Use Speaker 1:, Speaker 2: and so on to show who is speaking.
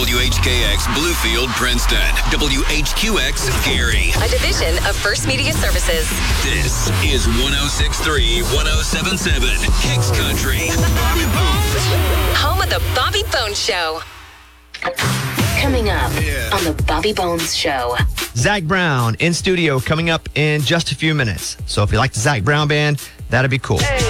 Speaker 1: WHKX Bluefield, Princeton. WHQX Gary.
Speaker 2: A division of First Media Services.
Speaker 1: This is 106.3, 107.7 Kicks Country.
Speaker 2: Home of the Bobby Bones Show. Coming up on the Bobby Bones Show.
Speaker 3: Zac Brown in studio coming up in just a few minutes. So if you like the Zac Brown Band, that'd be cool.
Speaker 2: Hey.